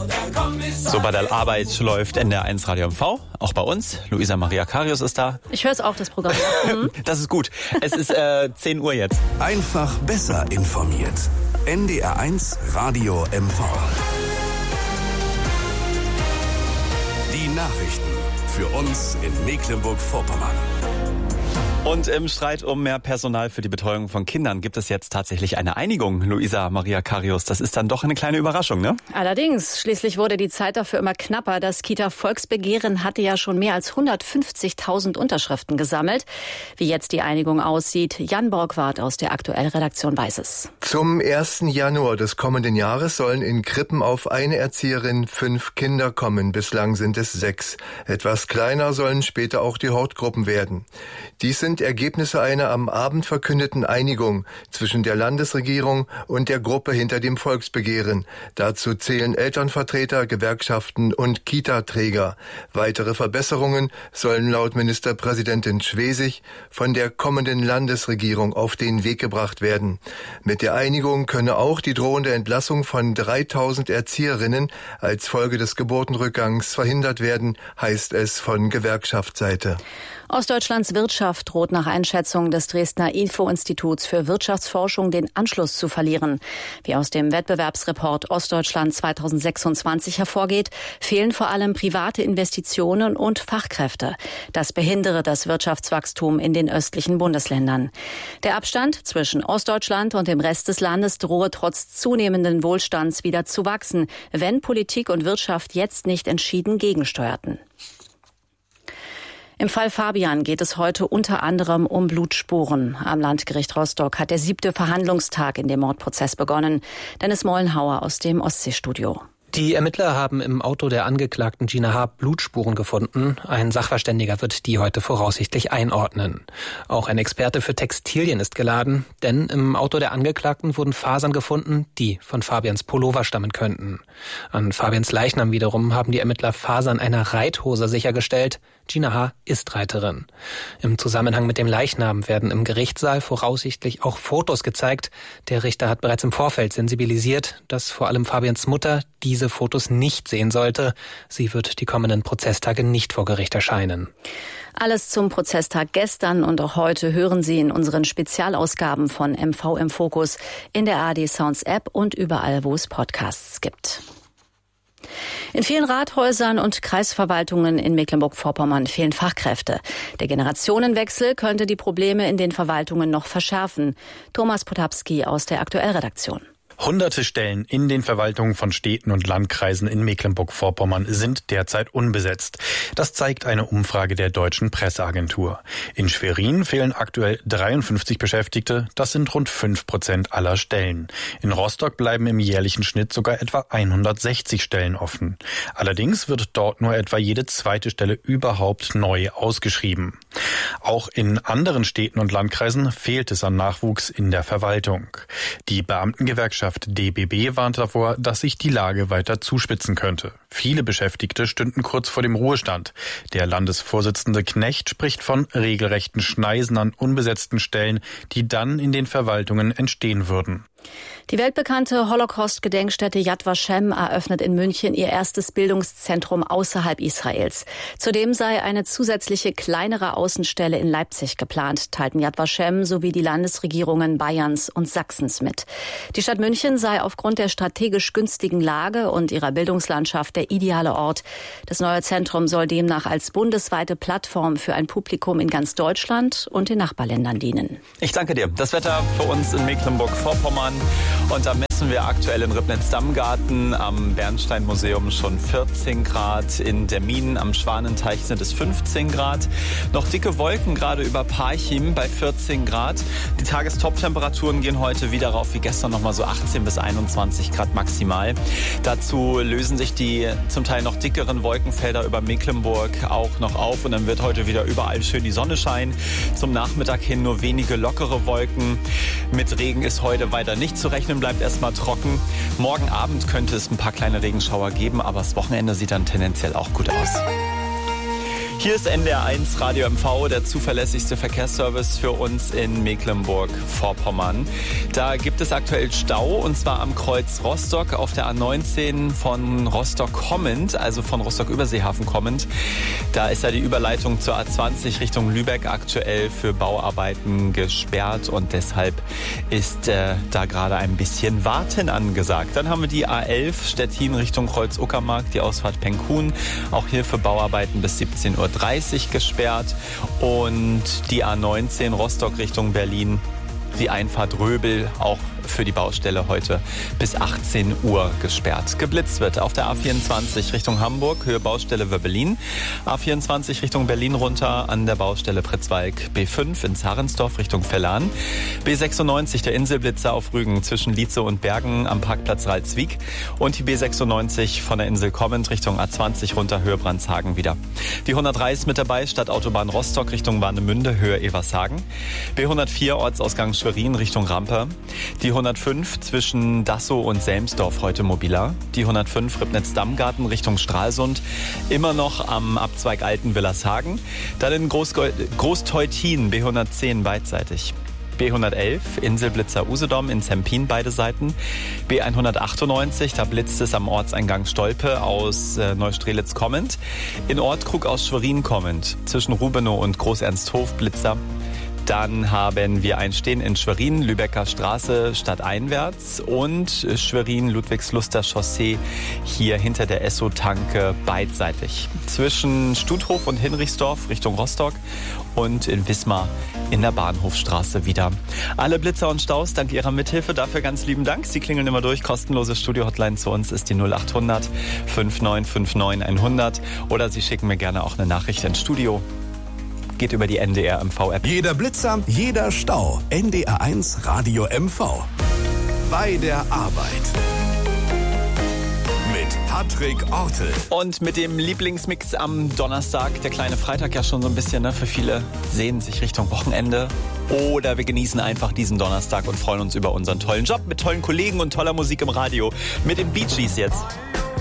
So, bei der Arbeit läuft NDR1 Radio MV, auch bei uns. Luisa Maria Karius ist da. Ich höre es auch, das Programm. Das ist gut. Es ist 10 Uhr jetzt. Einfach besser informiert. NDR1 Radio MV. Die Nachrichten für uns in Mecklenburg-Vorpommern. Und im Streit um mehr Personal für die Betreuung von Kindern gibt es jetzt tatsächlich eine Einigung, Luisa Maria Karius. Das ist dann doch eine kleine Überraschung, ne? Allerdings, schließlich wurde die Zeit dafür immer knapper. Das Kita-Volksbegehren hatte ja schon mehr als 150.000 Unterschriften gesammelt. Wie jetzt die Einigung aussieht, Jan Borgward aus der Aktuell-Redaktion weiß es. Zum 1. Januar des kommenden Jahres sollen in Krippen auf eine Erzieherin 5 Kinder kommen. Bislang sind es 6. Etwas kleiner sollen später auch die Hortgruppen werden. Dies sind Ergebnisse einer am Abend verkündeten Einigung zwischen der Landesregierung und der Gruppe hinter dem Volksbegehren. Dazu zählen Elternvertreter, Gewerkschaften und Kita-Träger. Weitere Verbesserungen sollen laut Ministerpräsidentin Schwesig von der kommenden Landesregierung auf den Weg gebracht werden. Mit der Einigung könne auch die drohende Entlassung von 3.000 Erzieherinnen als Folge des Geburtenrückgangs verhindert werden, heißt es von Gewerkschaftsseite. Ostdeutschlands Wirtschaft droht nach Einschätzung des Dresdner IFO-Instituts für Wirtschaftsforschung den Anschluss zu verlieren. Wie aus dem Wettbewerbsreport Ostdeutschland 2026 hervorgeht, fehlen vor allem private Investitionen und Fachkräfte. Das behindere das Wirtschaftswachstum in den östlichen Bundesländern. Der Abstand zwischen Ostdeutschland und dem Rest des Landes drohe trotz zunehmenden Wohlstands wieder zu wachsen, wenn Politik und Wirtschaft jetzt nicht entschieden gegensteuerten. Im Fall Fabian geht es heute unter anderem um Blutspuren. Am Landgericht Rostock hat der 7. Verhandlungstag in dem Mordprozess begonnen. Dennis Mollenhauer aus dem Ostseestudio. Die Ermittler haben im Auto der Angeklagten Gina H. Blutspuren gefunden. Ein Sachverständiger wird die heute voraussichtlich einordnen. Auch ein Experte für Textilien ist geladen, denn im Auto der Angeklagten wurden Fasern gefunden, die von Fabians Pullover stammen könnten. An Fabians Leichnam wiederum haben die Ermittler Fasern einer Reithose sichergestellt. Gina H. ist Reiterin. Im Zusammenhang mit dem Leichnam werden im Gerichtssaal voraussichtlich auch Fotos gezeigt. Der Richter hat bereits im Vorfeld sensibilisiert, dass vor allem Fabians Mutter diese Fotos nicht sehen sollte. Sie wird die kommenden Prozesstage nicht vor Gericht erscheinen. Alles zum Prozesstag gestern und auch heute hören Sie in unseren Spezialausgaben von MV im Fokus, in der ARD Sounds App und überall, wo es Podcasts gibt. In vielen Rathäusern und Kreisverwaltungen in Mecklenburg-Vorpommern fehlen Fachkräfte. Der Generationenwechsel könnte die Probleme in den Verwaltungen noch verschärfen. Thomas Potapski aus der Aktuell-Redaktion. Hunderte Stellen in den Verwaltungen von Städten und Landkreisen in Mecklenburg-Vorpommern sind derzeit unbesetzt. Das zeigt eine Umfrage der Deutschen Presseagentur. In Schwerin fehlen aktuell 53 Beschäftigte. Das sind rund 5% aller Stellen. In Rostock bleiben im jährlichen Schnitt sogar etwa 160 Stellen offen. Allerdings wird dort nur etwa jede zweite Stelle überhaupt neu ausgeschrieben. Auch in anderen Städten und Landkreisen fehlt es an Nachwuchs in der Verwaltung. Die Beamtengewerkschaft DBB warnt davor, dass sich die Lage weiter zuspitzen könnte. Viele Beschäftigte stünden kurz vor dem Ruhestand. Der Landesvorsitzende Knecht spricht von regelrechten Schneisen an unbesetzten Stellen, die dann in den Verwaltungen entstehen würden. Die weltbekannte Holocaust-Gedenkstätte Yad Vashem eröffnet in München ihr erstes Bildungszentrum außerhalb Israels. Zudem sei eine zusätzliche kleinere Außenstelle in Leipzig geplant, teilten Yad Vashem sowie die Landesregierungen Bayerns und Sachsens mit. Die Stadt München sei aufgrund der strategisch günstigen Lage und ihrer Bildungslandschaft der ideale Ort. Das neue Zentrum soll demnach als bundesweite Plattform für ein Publikum in ganz Deutschland und den Nachbarländern dienen. Ich danke dir. Das Wetter für uns in Mecklenburg-Vorpommern. Und da messen wir aktuell in Ribnitz-Dammgarten am Bernstein-Museum schon 14 Grad. In der Minen am Schwanenteich sind es 15 Grad. Noch dicke Wolken gerade über Parchim bei 14 Grad. Die Tagestop-Temperaturen gehen heute wieder rauf wie gestern nochmal so 18 bis 21 Grad maximal. Dazu lösen sich die zum Teil noch dickeren Wolkenfelder über Mecklenburg auch noch auf. Und dann wird heute wieder überall schön die Sonne scheinen. Zum Nachmittag hin nur wenige lockere Wolken. Mit Regen ist heute weiter nicht zu rechnen, bleibt erstmal trocken. Morgen Abend könnte es ein paar kleine Regenschauer geben, aber das Wochenende sieht dann tendenziell auch gut aus. Hier ist NDR1 Radio MV, der zuverlässigste Verkehrsservice für uns in Mecklenburg-Vorpommern. Da gibt es aktuell Stau, und zwar am Kreuz Rostock auf der A19 von Rostock kommend, also von Rostock-Überseehafen kommend. Da ist ja die Überleitung zur A20 Richtung Lübeck aktuell für Bauarbeiten gesperrt, und deshalb ist da gerade ein bisschen Warten angesagt. Dann haben wir die A11 Stettin Richtung Kreuz Uckermark, die Ausfahrt Penkhuhn, auch hier für Bauarbeiten bis 17:30 Uhr gesperrt, und die A19 Rostock Richtung Berlin, die Einfahrt Röbel, auch für die Baustelle heute bis 18 Uhr gesperrt. Geblitzt wird auf der A24 Richtung Hamburg, Höhe Baustelle Wöbbelin. A24 Richtung Berlin runter an der Baustelle Pritzwalk. B5 in Zarensdorf Richtung Vellan. B96 der Inselblitzer auf Rügen zwischen Lietze und Bergen am Parkplatz Ralswiek. Und die B96 von der Insel kommend Richtung A20 runter Höhe Brandshagen wieder. Die 103 ist mit dabei, Stadtautobahn Rostock Richtung Warnemünde, Höhe Evershagen. B104 Ortsausgang Schwerin Richtung Rampe. Die 105 zwischen Dassow und Selmsdorf heute mobiler. Die 105 Ribnitz-Dammgarten Richtung Stralsund, immer noch am Abzweig Alten-Willershagen. Dann in Großteutin B110 beidseitig. B111 Inselblitzer Usedom in Zempin beide Seiten. B198, da blitzt es am Ortseingang Stolpe aus Neustrelitz kommend. In Ortkrug aus Schwerin kommend. Zwischen Rubenow und Groß-Ernsthof Blitzer. Dann haben wir ein Stehen in Schwerin, Lübecker Straße stadteinwärts, und Schwerin-Ludwigsluster Chaussee hier hinter der Esso-Tanke beidseitig. Zwischen Stuthof und Hinrichsdorf Richtung Rostock und in Wismar in der Bahnhofstraße wieder. Alle Blitzer und Staus dank Ihrer Mithilfe, dafür ganz lieben Dank. Sie klingeln immer durch. Kostenlose Studio-Hotline zu uns ist die 0800 5959 100, oder Sie schicken mir gerne auch eine Nachricht ins Studio. Geht über die NDR MV-App. Jeder Blitzer, jeder Stau. NDR1 Radio MV. Bei der Arbeit. Mit Patrick Ortel. Und mit dem Lieblingsmix am Donnerstag, der kleine Freitag ja schon so ein bisschen, ne? Für viele sehnen sich Richtung Wochenende. Oder wir genießen einfach diesen Donnerstag und freuen uns über unseren tollen Job mit tollen Kollegen und toller Musik im Radio. Mit den Bee Gees jetzt.